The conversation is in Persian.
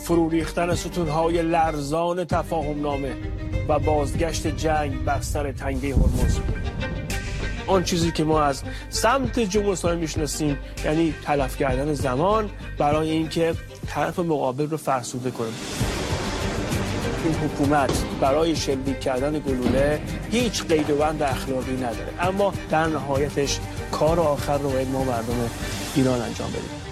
فرو ریختن ستونهای لرزان تفاهم نامه و بازگشت جنگ بر سر تنگه هرمز. آن چیزی که ما از سمت جمهوری اسلامی میشناسیم یعنی تلف کردن زمان برای اینکه طرف مقابل رو فرسوده کنیم. این حکومت برای شلیک کردن گلوله هیچ قید و بند اخلاقی نداره، اما در نهایتش کار آخر رو باید ما مردم ایران انجام بدیم.